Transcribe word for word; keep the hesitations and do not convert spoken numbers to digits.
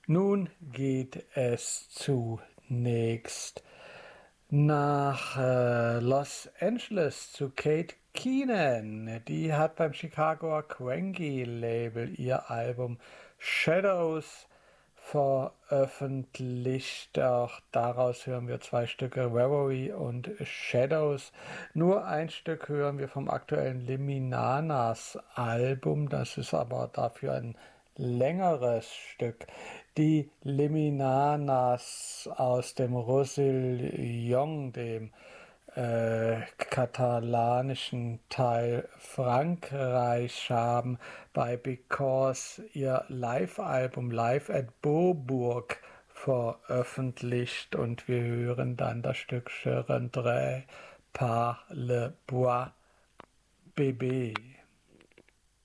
Nun geht es zunächst nach äh, Los Angeles zu Kate Keenan. Die hat beim Chicagoer Cranky Label ihr Album Shadows veröffentlicht. Auch daraus hören wir zwei Stücke, Reverie und Shadows. Nur ein Stück hören wir vom aktuellen Liminanas Album. Das ist aber dafür ein längeres Stück. Die Liminanas aus dem Roussillon, dem äh, katalanischen Teil Frankreichs, haben bei Because ihr Live-Album Live at Beaubourg veröffentlicht und wir hören dann das Stück Je rentrerai par le bois bébé.